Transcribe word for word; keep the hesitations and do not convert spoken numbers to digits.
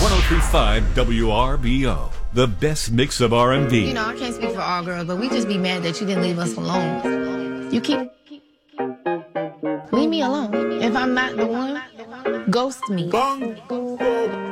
oh three point five W R B O, the best mix of R and B. You know, I can't speak for all girls, but we just be mad that you didn't leave us alone. You keep... Leave me alone. If I'm not the one, ghost me. Bang.